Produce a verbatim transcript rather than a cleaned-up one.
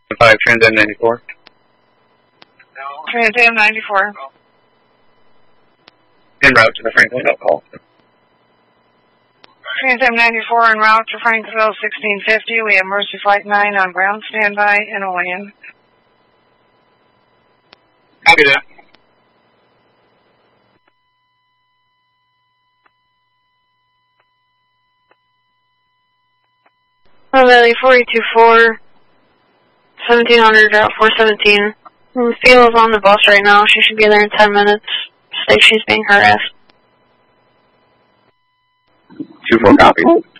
five, Trans Am ninety-four. Trans Am ninety-four. En route to the Franklinville call. Trans Am ninety-four en route to Franklinville sixteen fifty. We have Mercy Flight nine on ground standby and a weigh-in. Copy that. Valley four eight two four, seventeen hundred, route four seventeen. Fio's on the bus right now. She should be there in ten minutes. Say she's being harassed. two four copy.